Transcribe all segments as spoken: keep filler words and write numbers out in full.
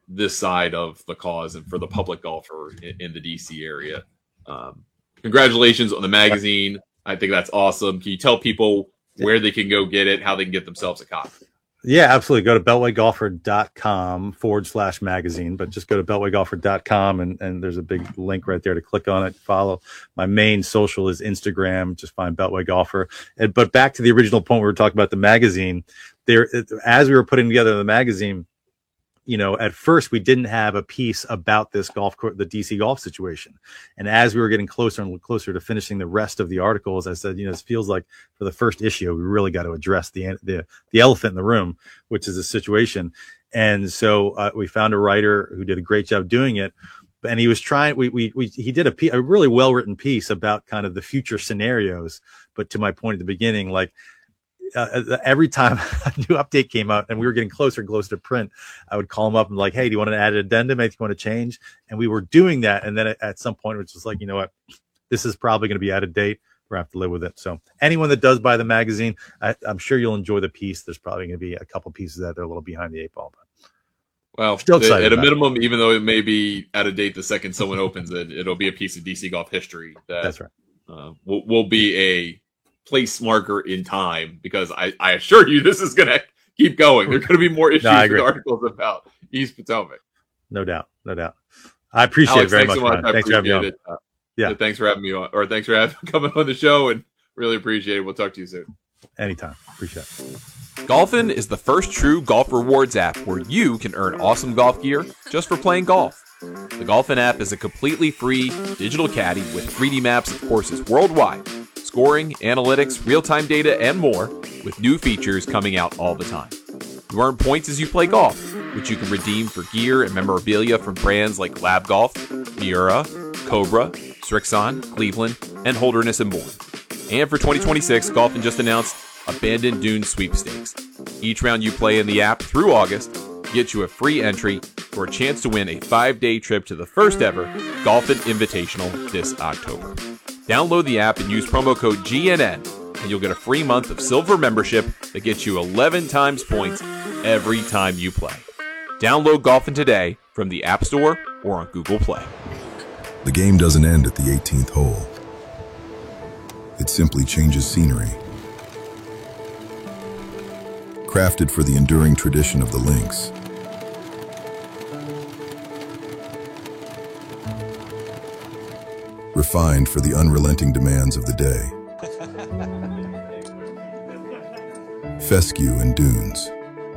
this side of the cause and for the public golfer in, in the D C area. Um, congratulations on the magazine. I think that's awesome. Can you tell people where they can go get it, how they can get themselves a copy? Yeah, absolutely. Go to beltway golfer dot com forward slash magazine, but just go to beltway golfer dot com and, and there's a big link right there to click on it. Follow. My main social is Instagram. Just find Beltway Golfer. And, but back to the original point, we were talking about the magazine there. As we were putting together the magazine, you know, at first we didn't have a piece about this golf course, the D C golf situation. And as we were getting closer and closer to finishing the rest of the articles, I said, you know, this feels like for the first issue, we really got to address the, the, the elephant in the room, which is the situation. And so uh, we found a writer who did a great job doing it. And he was trying, we, we, we, he did a, piece, a really well-written piece about kind of the future scenarios. But to my point at the beginning, like, Uh, every time a new update came out and we were getting closer and closer to print, I would call him up and like, hey, do you want to add an addendum? Anything you want to change? And we were doing that. And then at, at some point, it was just like, you know what, this is probably going to be out of date. We're going to have to live with it. So anyone that does buy the magazine, I, I'm sure you'll enjoy the piece. There's probably going to be a couple pieces that are a little behind the eight ball. But well, still excited at a minimum, it. Even though it may be out of date the second someone opens it, it'll be a piece of D C golf history. That, That's right. Uh, will, will be a place marker in time, because I, I assure you this is going to keep going. There's going to be more issues no, with articles about East Potomac. No doubt. No doubt. I appreciate Alex, it very thanks much. So much. Thanks for having me on. Uh, yeah. Thanks for having me on, or thanks for having, coming on the show, and really appreciate it. We'll talk to you soon. Anytime. Appreciate it. Golfin is the first true golf rewards app where you can earn awesome golf gear just for playing golf. The Golfin app is a completely free digital caddy with three D maps of courses worldwide, scoring, analytics, real-time data, and more, with new features coming out all the time. You earn points as you play golf, which you can redeem for gear and memorabilia from brands like Lab Golf, Miura, Cobra, Strixon, Cleveland, and Holderness and more. And for twenty twenty-six, Golfin just announced Abandoned Dunes Sweepstakes. Each round you play in the app through August gets you a free entry for a chance to win a five-day trip to the first ever Golfin Invitational this October. Download the app and use promo code G N N, and you'll get a free month of silver membership that gets you eleven times points every time you play. Download Golfin today from the App Store or on Google Play. The game doesn't end at the eighteenth hole. It simply changes scenery. Crafted for the enduring tradition of the links. Refined for the unrelenting demands of the day. Fescue and dunes.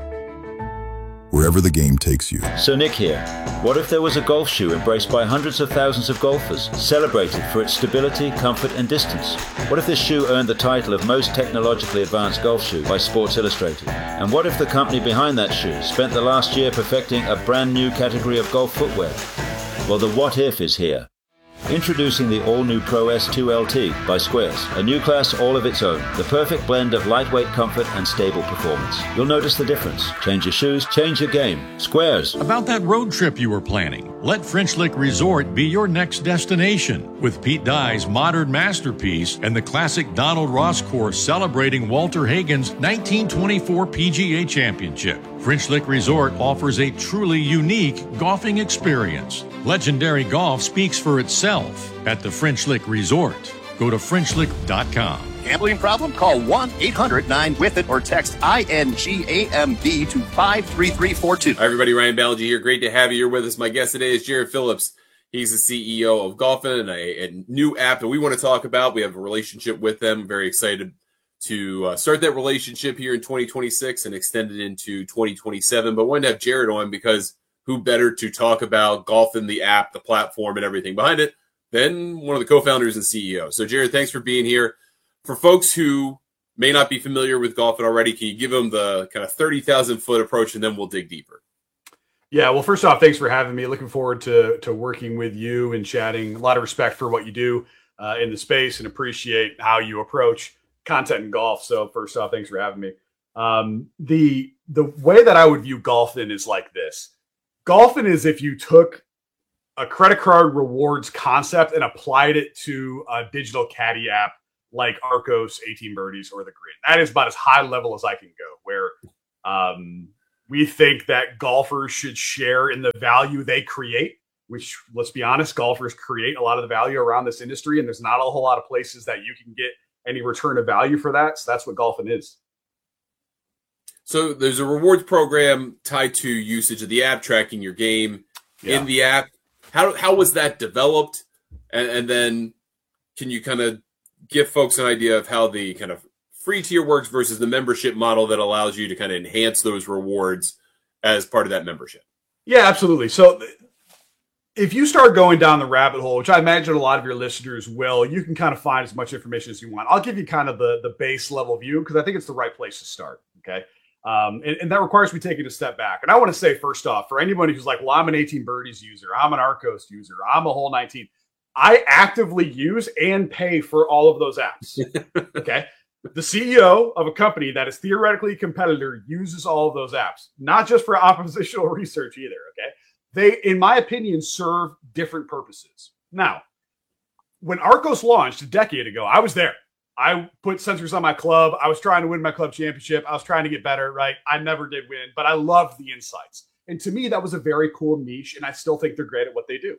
Wherever the game takes you. So Nick here. What if there was a golf shoe embraced by hundreds of thousands of golfers, celebrated for its stability, comfort and distance? What if this shoe earned the title of most technologically advanced golf shoe by Sports Illustrated? And what if the company behind that shoe spent the last year perfecting a brand new category of golf footwear? Well, the what if is here. Introducing the all-new Pro S two L T by Squares, a new class all of its own, the perfect blend of lightweight comfort and stable performance. You'll notice the difference. Change your shoes, change your game. Squares. About that road trip you were planning, let French Lick Resort be your next destination. With Pete Dye's modern masterpiece and the classic Donald Ross course celebrating Walter Hagen's nineteen twenty-four P G A Championship. French Lick Resort offers a truly unique golfing experience. Legendary golf speaks for itself at the French Lick Resort. Go to French Lick dot com. Gambling problem? Call one eight hundred nine with it or text I N G A M B to five three three four two. Hi, everybody. Ryan Ballengee here. Great to have you here with us. My guest today is Jared Phillips. He's the C E O of Golfin, a, a new app that we want to talk about. We have a relationship with them. Very excited to uh, start that relationship here in twenty twenty-six and extend it into twenty twenty-seven. But wanted to have Jared on because who better to talk about Golfin, the app, the platform, and everything behind it than one of the co-founders and C E Os. So, Jared, thanks for being here. For folks who may not be familiar with Golfin already, can you give them the kind of thirty thousand foot approach, and then we'll dig deeper? Yeah, well, first off, thanks for having me. Looking forward to to working with you and chatting. A lot of respect for what you do uh, in the space and appreciate how you approach content in golf. So first off, thanks for having me. Um, the the way that I would view Golfin is like this. Golfin is if you took a credit card rewards concept and applied it to a digital caddy app like Arccos, eighteen Birdies, or The Green. That is about as high level as I can go, where um, We think that golfers should share in the value they create, which, let's be honest, golfers create a lot of the value around this industry, and there's not a whole lot of places that you can get any return of value for that. So that's what golfing is. So there's a rewards program tied to usage of the app, tracking your game yeah. in the app. How how was that developed? And, and then can you kind of give folks an idea of how the kind of free tier works versus the membership model that allows you to kind of enhance those rewards as part of that membership? Yeah, absolutely. So if you start going down the rabbit hole, which I imagine a lot of your listeners will, you can kind of find as much information as you want. I'll give you kind of the, the base level view because I think it's the right place to start. Okay. Um, and, and that requires me taking a step back. And I want to say, first off, for anybody who's like, well, I'm an eighteen birdies user, I'm an Arccos user, I'm a Hole nineteen. I actively use and pay for all of those apps. Okay. The C E O of a company that is theoretically a competitor uses all of those apps, not just for oppositional research either. Okay. They, in my opinion, serve different purposes. Now, when Arccos launched a decade ago, I was there. I put sensors on my club. I was trying to win my club championship. I was trying to get better, right? I never did win, but I loved the insights. And to me, that was a very cool niche, and I still think they're great at what they do.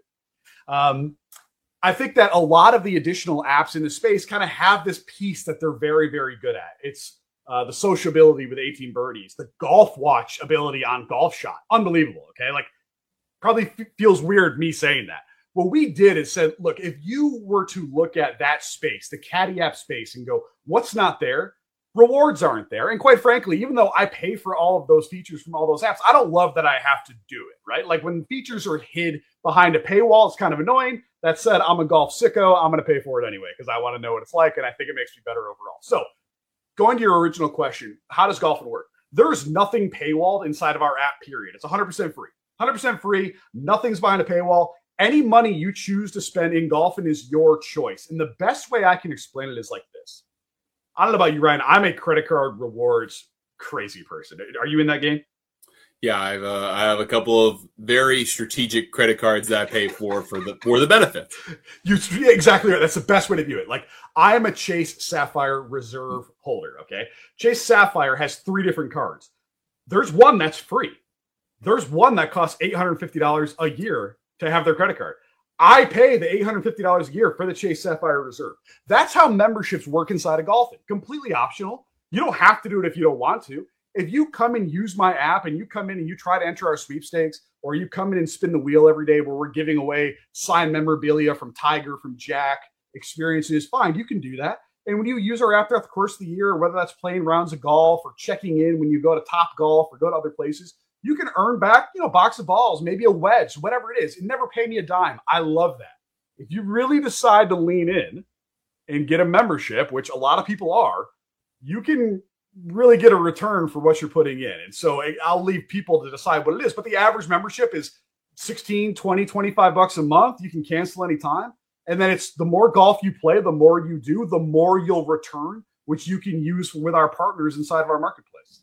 Um, I think that a lot of the additional apps in the space kind of have this piece that they're very, very good at. It's uh, the sociability with eighteen birdies, the golf watch ability on Golf Shot. Unbelievable, okay? Like, probably f- feels weird me saying that. What we did is said, look, if you were to look at that space, the Caddy app space, and go, what's not there? Rewards aren't there. And quite frankly, even though I pay for all of those features from all those apps, I don't love that I have to do it, right? Like when features are hid behind a paywall, it's kind of annoying. That said, I'm a golf sicko. I'm going to pay for it anyway because I want to know what it's like, and I think it makes me better overall. So going to your original question, how does golfing work? There's nothing paywalled inside of our app, period. It's one hundred percent free. one hundred percent free. Nothing's behind a paywall. Any money you choose to spend in golfing is your choice. And the best way I can explain it is like this. I don't know about you, Ryan. I'm a credit card rewards crazy person. Are you in that game? Yeah, I've uh, I have a couple of very strategic credit cards that I pay for for the for the benefit. You yeah, exactly right. That's the best way to view it. Like I am a Chase Sapphire Reserve holder. Okay, Chase Sapphire has three different cards. There's one that's free. There's one that costs eight hundred fifty dollars a year to have their credit card. I pay the eight hundred fifty dollars a year for the Chase Sapphire Reserve. That's how memberships work inside of golfing. Completely optional. You don't have to do it if you don't want to. If you come and use my app and you come in and you try to enter our sweepstakes, or you come in and spin the wheel every day where we're giving away signed memorabilia from Tiger, from Jack, experiences, fine, you can do that. And when you use our app throughout the course of the year, whether that's playing rounds of golf or checking in when you go to Top Golf or go to other places, you can earn back, you know, a box of balls, maybe a wedge, whatever it is. It never paid me a dime. I love that. If you really decide to lean in and get a membership, which a lot of people are, you can really get a return for what you're putting in. And so I'll leave people to decide what it is. But the average membership is sixteen, twenty, twenty-five bucks a month. You can cancel anytime. And then it's the more golf you play, the more you do, the more you'll return, which you can use with our partners inside of our marketplace.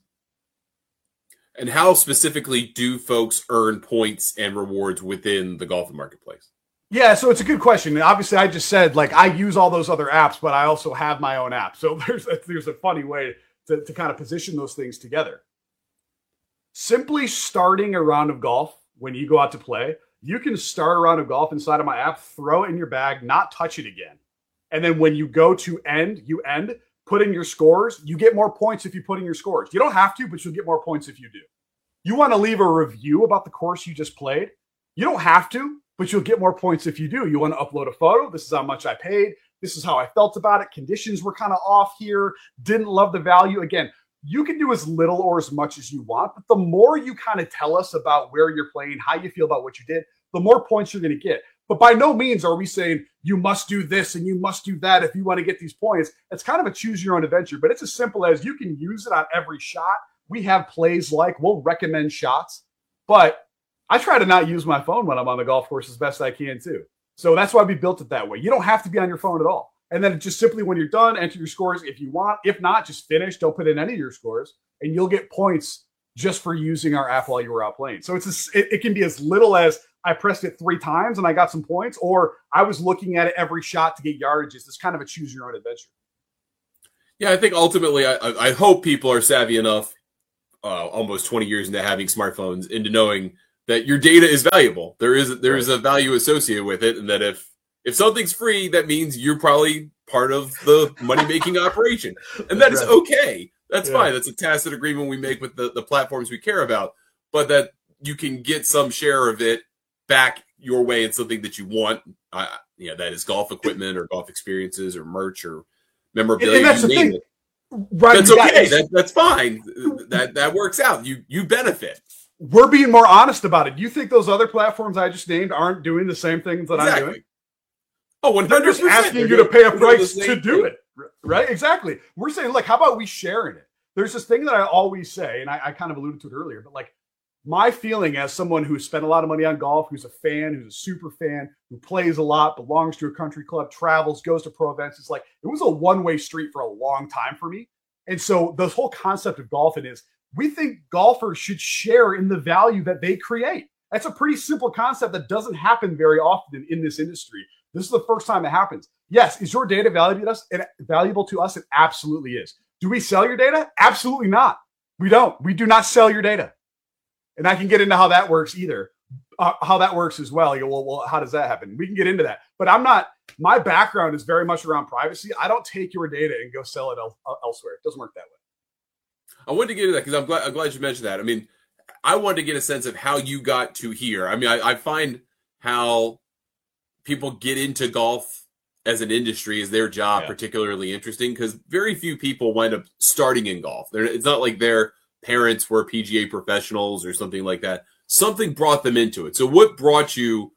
And how specifically do folks earn points and rewards within the golfing marketplace? Yeah, so it's a good question. And obviously, I just said, like, I use all those other apps, but I also have my own app. So there's a, there's a funny way to, to kind of position those things together. Simply starting a round of golf when you go out to play, you can start a round of golf inside of my app, throw it in your bag, not touch it again. And then when you go to end, you end. Put in your scores. You get more points if you put in your scores. You don't have to, but you'll get more points if you do. You want to leave a review about the course you just played. You don't have to, but you'll get more points if you do. You want to upload a photo. This is how much I paid. This is how I felt about it. Conditions were kind of off here. Didn't love the value. Again, you can do as little or as much as you want, but the more you kind of tell us about where you're playing, how you feel about what you did, the more points you're going to get. But by no means are we saying you must do this and you must do that if you want to get these points. It's kind of a choose your own adventure, but it's as simple as you can use it on every shot. We have plays like we'll recommend shots, but I try to not use my phone when I'm on the golf course as best I can too. So that's why we built it that way. You don't have to be on your phone at all. And then just simply when you're done, enter your scores if you want. If not, just finish. Don't put in any of your scores and you'll get points just for using our app while you were out playing. So it's a, it, it can be as little as I pressed it three times and I got some points, or I was looking at it every shot to get yardages. It's kind of a choose your own adventure. Yeah, I think ultimately, I, I hope people are savvy enough uh, almost twenty years into having smartphones, into knowing that your data is valuable. There is there is a value associated with it, and that if if something's free, that means you're probably part of the money making operation, and that is okay. That's yeah. fine. That's a tacit agreement we make with the, the platforms we care about, but that you can get some share of it back your way in something that you want. Uh, yeah, that is golf equipment or golf experiences or merch or memorabilia. And that's the thing. It. Right, that's okay. That, that's fine. That that works out. You you benefit. We're being more honest about it. Do you think those other platforms I just named aren't doing the same things that exactly. I'm doing? Oh, one hundred percent. They're just asking They're you to pay a price to do thing. it. Right? Exactly. We're saying, look, how about we share in it? There's this thing that I always say, and I, I kind of alluded to it earlier, but like my feeling as someone who's spent a lot of money on golf, who's a fan, who's a super fan, who plays a lot, belongs to a country club, travels, goes to pro events, it's like it was a one-way street for a long time for me. And so the whole concept of golfing is we think golfers should share in the value that they create. That's a pretty simple concept that doesn't happen very often in this industry. This is the first time it happens. Yes, is your data valuable to us? It, valuable to us? It absolutely is. Do we sell your data? Absolutely not. We don't. We do not sell your data. And I can get into how that works either, uh, how that works as well. You go, well, well, how does that happen? We can get into that. But I'm not, my background is very much around privacy. I don't take your data and go sell it el- elsewhere. It doesn't work that way. I wanted to get into that because I'm glad, I'm glad you mentioned that. I mean, I wanted to get a sense of how you got to here. I mean, I, I find how people get into golf as an industry, as their job, yeah. particularly interesting because very few people wind up starting in golf. They're, it's not like their parents were P G A professionals or something like that. Something brought them into it. So what brought you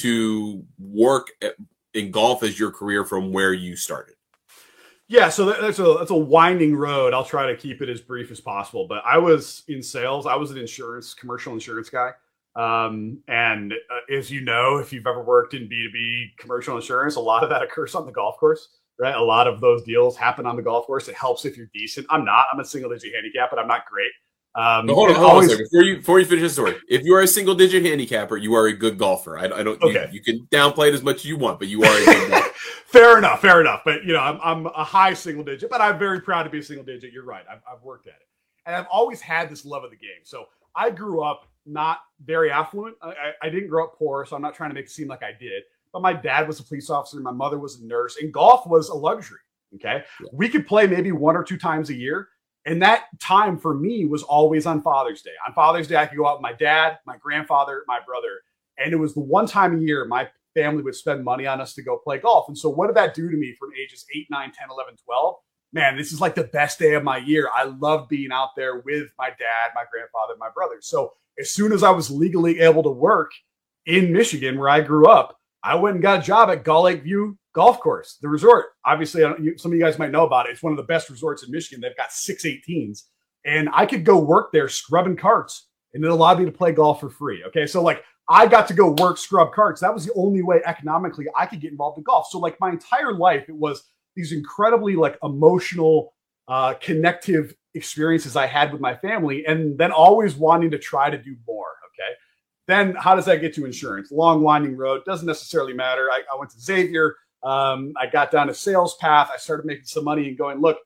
to work at, in golf as your career from where you started? Yeah, so that's a that's a winding road. I'll try to keep it as brief as possible. But I was in sales. I was an insurance, commercial insurance guy. Um, and uh, as you know, if you've ever worked in B two B commercial insurance, a lot of that occurs on the golf course, right? A lot of those deals happen on the golf course. It helps if you're decent. I'm not. I'm a single digit handicap, but I'm not great. Um, hold on, hold always, on a second. Before you, before you finish the story, if you are a single digit handicapper, you are a good golfer. I, I don't. Okay. You, you can downplay it as much as you want, but you are a good golfer. Fair enough. Fair enough. But you know, I'm, I'm a high single digit, but I'm very proud to be a single digit. You're right. I've, I've worked at it, and I've always had this love of the game. So I grew up not very affluent. I, I, I didn't grow up poor, so I'm not trying to make it seem like I did. But my dad was a police officer, my mother was a nurse, and golf was a luxury. Okay, yeah. We could play maybe one or two times a year. And that time for me was always on Father's Day. On Father's Day, I could go out with my dad, my grandfather, my brother. And it was the one time a year my family would spend money on us to go play golf. And so what did that do to me from ages eight, nine, ten, eleven, twelve? Man, this is like the best day of my year. I love being out there with my dad, my grandfather, my brother. So as soon as I was legally able to work in Michigan, where I grew up, I went and got a job at Gull Lake View Golf Course, the resort. Obviously, I don't, you, some of you guys might know about it. It's one of the best resorts in Michigan. They've got six eighteens. And I could go work there scrubbing carts, and it allowed me to play golf for free. Okay, so like I got to go work scrub carts. That was the only way economically I could get involved in golf. So like my entire life, it was these incredibly like emotional, uh, connective experiences I had with my family, and then always wanting to try to do more. Okay. Then how does that get to insurance? Long winding road. Doesn't necessarily matter. I, I went to Xavier. Um, I got down a sales path. I started making some money and going, look,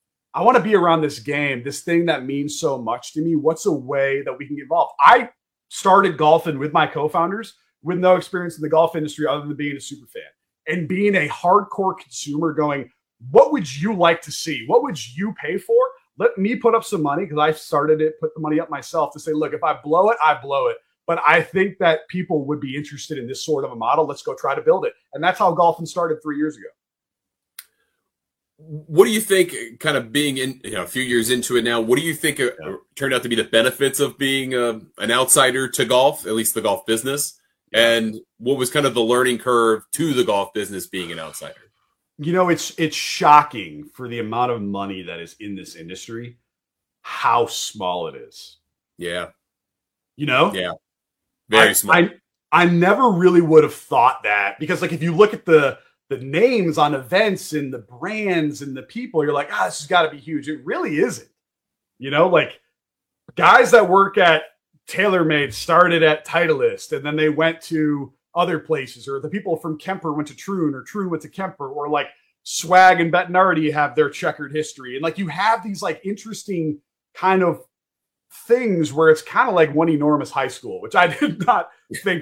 I want to be around this game, this thing that means so much to me. What's a way that we can get involved? I started golfing with my co-founders with no experience in the golf industry other than being a super fan and being a hardcore consumer going, what would you like to see? What would you pay for? Let me put up some money because I started it, put the money up myself to say, look, if I blow it, I blow it. But I think that people would be interested in this sort of a model. Let's go try to build it. And that's how golfing started three years ago. What do you think, kind of being in, you know, a few years into it now, what do you think uh, turned out to be the benefits of being uh, an outsider to golf, at least the golf business? And what was kind of the learning curve to the golf business being an outsider? You know, it's it's shocking for the amount of money that is in this industry, how small it is. Yeah. You know? Yeah. Very I, small. I, I never really would have thought that because, like, if you look at the the names on events and the brands and the people, you're like, ah, this has got to be huge. It really isn't. You know, like guys that work at TaylorMade started at Titleist and then they went to other places, or the people from Kemper went to Troon, or Troon went to Kemper, or like Swag and Bettinardi have their checkered history. And like you have these like interesting kind of things where it's kind of like one enormous high school, which I did not think